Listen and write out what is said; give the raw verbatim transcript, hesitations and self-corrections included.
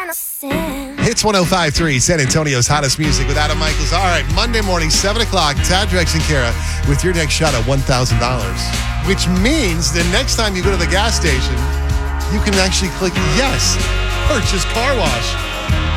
Hits one oh five point three, San Antonio's hottest music with Adam Michaels. All right, Monday morning, seven o'clock, Tad, Drex, and Kara with your next shot at one thousand dollars. Which means the next time you go to the gas station, you can actually click yes, purchase car wash.